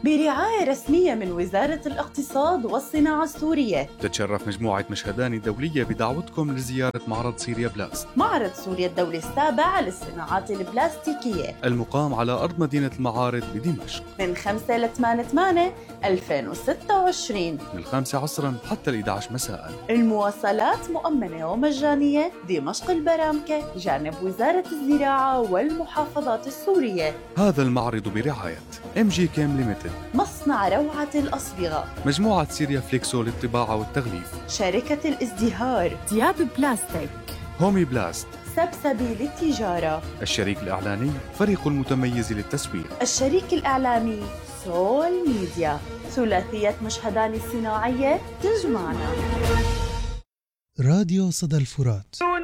برعاية رسمية من وزارة الاقتصاد والصناعة السورية. تتشرف مجموعة مشهدان الدولية بدعوتكم لزيارة معرض سوريا بلاست، معرض سوريا الدولي السابع للصناعات البلاستيكية، المقام على أرض مدينة المعارض بدمشق، من 5 ل 8/8/2026، من 5 عصرا حتى 11 مساء. المواصلات مؤمنة ومجانية. دمشق البرامكة جانب وزارة الزراعة والمحافظات السورية. هذا المعرض برعاية MG Chem Limited، مصنع روعة الأصبغة، مجموعة سيريا فليكسو للطباعة والتغليف، شركة الازدهار، دياب بلاستيك، هومي بلاست، سبسبي للتجارة، الشريك الإعلاني فريق المتميز للتسويق، الشريك الإعلامي سول ميديا. ثلاثية مشهدان الصناعية تجمعنا. راديو صدى الفرات.